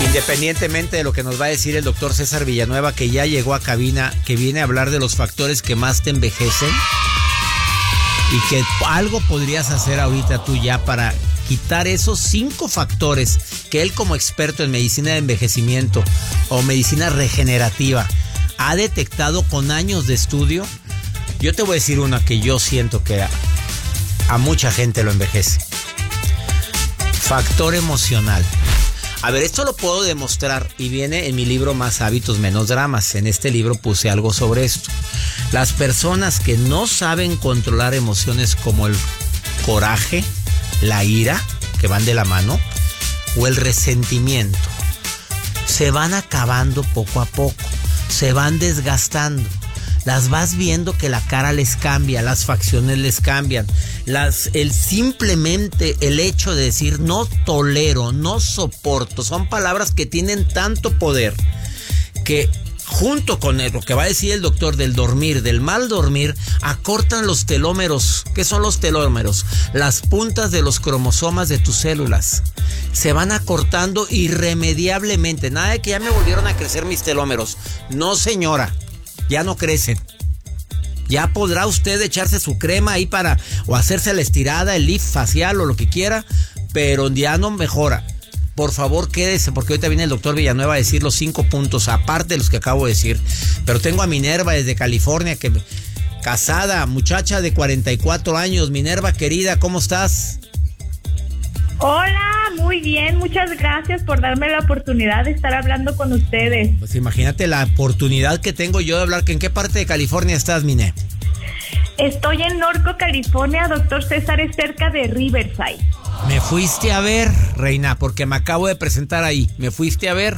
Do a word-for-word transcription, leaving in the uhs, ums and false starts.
Independientemente de lo que nos va a decir el doctor César Villanueva, que ya llegó a cabina, que viene a hablar de los factores que más te envejecen y que algo podrías hacer ahorita tú ya para quitar esos cinco factores que él, como experto en medicina de envejecimiento o medicina regenerativa, ha detectado con años de estudio. Yo te voy a decir una que yo siento que a, a mucha gente lo envejece. Factor emocional. A ver, esto lo puedo demostrar y viene en mi libro Más hábitos, menos dramas. En este libro puse algo sobre esto. Las personas que no saben controlar emociones como el coraje, la ira, que van de la mano, o el resentimiento, se van acabando poco a poco, se van desgastando. Las vas viendo que la cara les cambia, las facciones les cambian. Las, el simplemente el hecho de decir no tolero, no soporto, son palabras que tienen tanto poder que junto con lo que va a decir el doctor del dormir, del mal dormir, acortan los telómeros. ¿Qué son los telómeros? Las puntas de los cromosomas de tus células. Se van acortando irremediablemente. Nada de que ya me volvieron a crecer mis telómeros. No, señora, ya no crecen. Ya podrá usted echarse su crema ahí para, o hacerse la estirada, el lift facial o lo que quiera, pero ya no mejora. Por favor, quédese, porque ahorita viene el doctor Villanueva a decir los cinco puntos, aparte de los que acabo de decir. Pero tengo a Minerva desde California, que casada, muchacha de cuarenta y cuatro años. Minerva, querida, ¿cómo estás? Hola, muy bien, muchas gracias por darme la oportunidad de estar hablando con ustedes. Pues imagínate la oportunidad que tengo yo de hablar. ¿En qué parte de California estás, Mine? Estoy en Norco, California, doctor César, es cerca de Riverside. Me fuiste a ver, reina, porque me acabo de presentar ahí. Me fuiste a ver.